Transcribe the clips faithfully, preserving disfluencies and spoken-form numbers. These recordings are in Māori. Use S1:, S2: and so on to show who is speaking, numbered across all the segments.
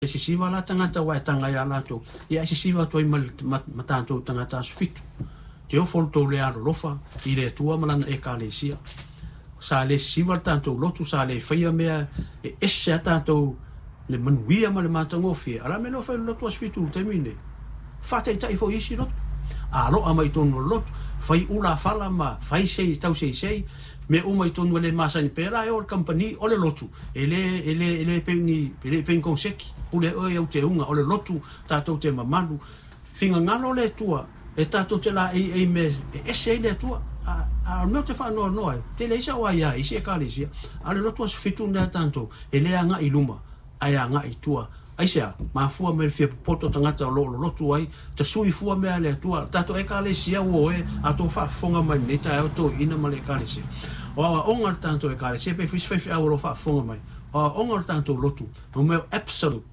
S1: e si siva la tangata wa tanga ya la to ia si siva to mal matanto tangata fitu te o folto le aro lofa i le tua malana e kalesia sa le siva tanto lotu sa le faia mea e esse tanto le manuia ma le matango fia ala me lo fa lotu asfitu te mine fate tai fo isi lotu a lo amai tono lotu fai ula fala ma fai sei tau sei sei me o mai tonu le masa ni pera e o company o le lotu ele ele ele peni ele pen konseki o le o eu te unga o le lotu tatou te mamalu finga ngalo le tua e tatou te la e e me e sei le tua a a no te fa no no te le isa wa ya isi e kalisia a le lotu as fitu na tanto ele anga iluma ai anga i tua aisia ma fua me fia poto tangata lo lo lotu ai te sui fua me ale tua tatou e kalesia o e a to fa fonga mai ne ta to ina male kalesia o a onga tanto e kare se pe fis fis auro fa fonga mai o onga tanto lotu no meu absolute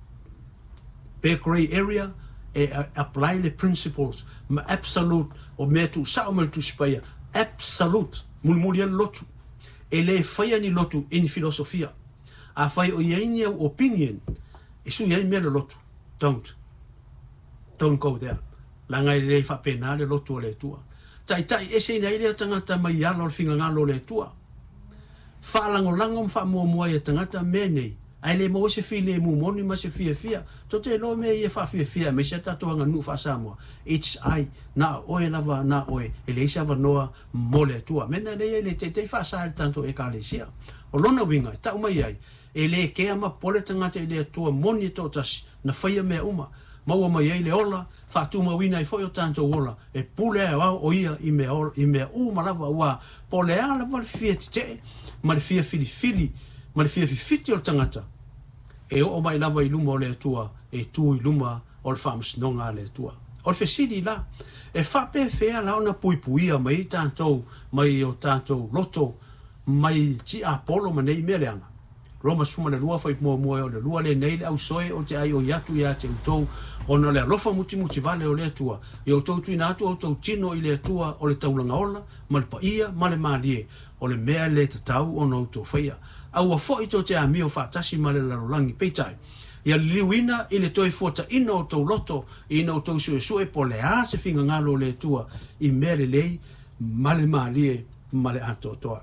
S1: pe gray area e apply the principles ma absolute o me tu sa o tu spaya absolute mulmulia lotu e le faia ni lotu in filosofia a fai o yeni opinion e su yeni me lotu don't don't go there la ngai le fa penale lotu le tua tai tai ese nei le tangata mai ala o finga ngalo le tua fa lango lango fa mo mo e tangata mene ai le mo se file mo moni ma se fia fia to te lo me e fa fia fia me se tato nga nu fa samo it's ai na o e lava na o e le sa va noa mo le tua mena le le te te fa sa tanto e kalesia o lona winga ta mai ai e le ke ama pole tangata le tua moni to tas na faia me uma maua mai ai le ola fa tu ma wina i foi o tanto ola e pule a o ia i me o i me u malava wa pole ala val fiet te mal fia fili fili mal fia fiti o tangata e o mai lava i luma o le tua e tu i luma o le fams nonga le tua o fe sidi la e fa pe fe ala ona pui puia mai tanto mai o tanto loto mai ti apolo manei meleanga Roma suma le lua fai mo mo o le lua le nei au soe o te ai o yatu ya te utou ona le lofa muti muti vale o le tua e o tou tuina atu o tou tino i le tua o le taulanga ola ma le paia ma le malie o le mea le tatau o no to faia au a fo i to te ami o fatasi ma le larolangi peitai ia liwina i le toi fuata ina o tou loto ina o tou sue sue po le a se finga ngalo le tua i mea le lei ma le malie ma le ato toa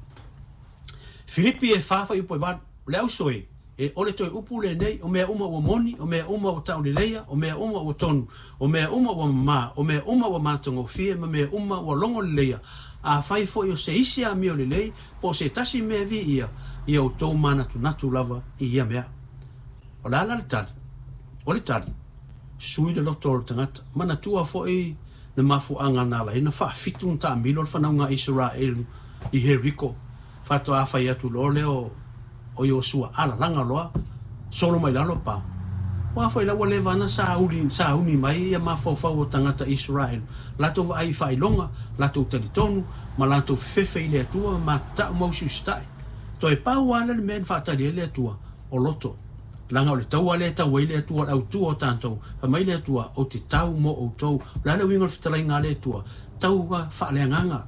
S1: Filipi e fafa i poi va le au soe e ole toi upu le nei o mea uma o moni o mea uma o tau leia o mea uma o tonu o mea uma o ma o mea uma o matongo fie ma mea uma o longo leia a fai fo o se isi a mi o lei po se tasi me vi ia ia o tou mana tu natu lava i ia mea o la la le tali o le tali sui le loto o tangata mana tua fo i na mafu anga nala ina fa fitu ta milo fa nga Israel i Jericho fato a fai atu lo leo o Yosua ala langa loa solo mai lalo pa wa fai la wale vana sa uli sa uni mai ia ma fo fo tangata Israel lato vai fai longa lato telitonu ma lato fefe ile tua ma ta mo sustai to e pa wala le men fata le tua o loto langa o le tau ale ta wele tua au tua tanto pa mai le tua o te tau mo o tau la le wingo fitala ngale tua tau fa le nganga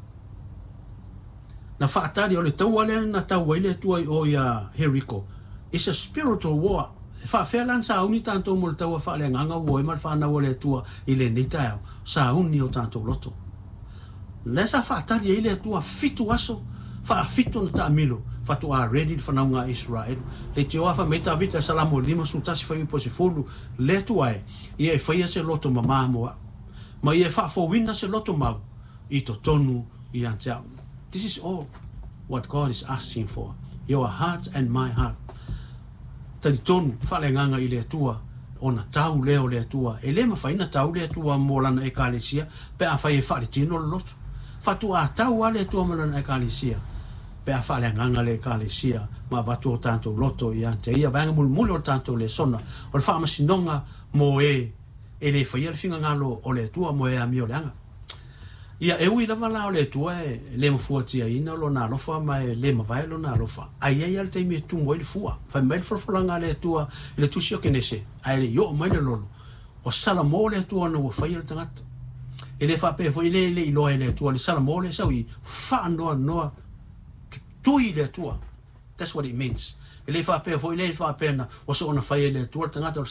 S1: na faatari o le tauale na tauaile tua o ia Jericho. It's a spiritual war. Fa felan sa uni tanto mo le taua fa le nganga wo e mal fa na wale tua i le nitao sa uni o tanto loto. Le sa faatari ile tua fitu aso fa fitu na tamilo fa tu a ready fa na nga Israel. Le tua fa meta vita salamo lima sutasi fa ipo se fulu le tua e e fa ia se loto mama mo. Ma ia fa fo winna se loto mau i to tonu i antau. This is all what God is asking for. Your heart and my heart. Tali tonu whalenganga i lea tua o na tau leo lea tua. E le mawhai na tau lea tua molana e kalesia pe a whai e whare tino le lotu. Whatu a tau a lea tua molana e kalesia pe a whalenganga le kalesia ma watu o tanto loto i ante. Ia vanga mulu mulu o tanto le sona. O le whamasinonga mo e e le whai al finga ngalo o lea tua mo e a mio leanga. Ia e ui lava lao le tua e le mafuatia ina lo na lofa ma e le mawai lo na lofa. Ai ai al teimi e tungo ili fua. Fai mail forfolanga le tua le tusi o kenese. Ai le yo maile lolo. O sala mo le tua na wafai al tangata. E le whape fo ile ile iloa le tua le sala mo le sau i wha noa noa tui le tua. That's what it means. e le whapea fo i le whapea na o so ona whai e le tua tangata